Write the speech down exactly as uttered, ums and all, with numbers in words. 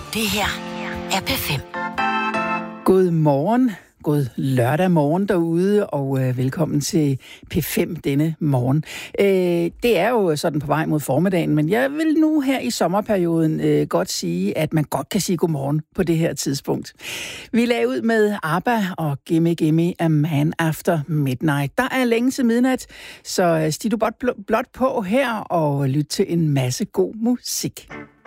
Det her er P fem. God morgen. God lørdag morgen derude, og øh, velkommen til P fem denne morgen. Øh, det er jo sådan på vej mod formiddagen, men jeg vil nu her i sommerperioden øh, godt sige, at man godt kan sige godmorgen på det her tidspunkt. Vi lagde ud med ABBA og Gimme Gimme A Man After Midnight. Der er længe til midnat, så stig du blot, blot på her og lyt til en masse god musik.